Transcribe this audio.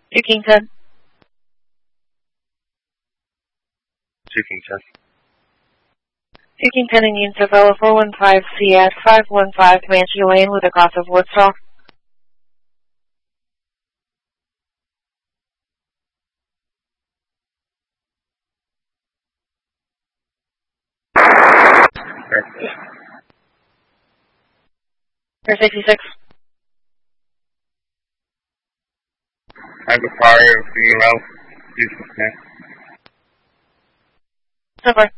King 10. King 10. King 10 Indian Savella 415C at 515 Comanche Lane with a cost of Woodstock. Air 66. I have a fire, female. Please, okay. So far.